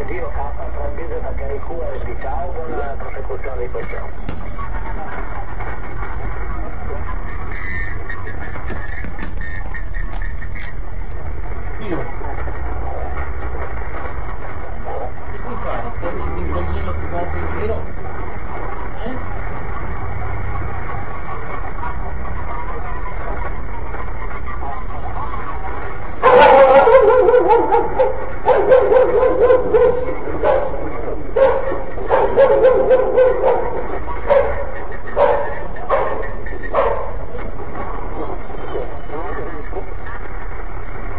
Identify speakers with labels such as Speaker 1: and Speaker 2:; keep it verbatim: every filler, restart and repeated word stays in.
Speaker 1: Giro K, tranquillo perché il Q è di ciao, buona prosecuzione di questo.